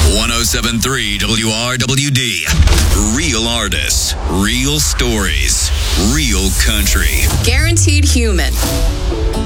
107.3 WRWD. Real artists, real stories, real country. Guaranteed human.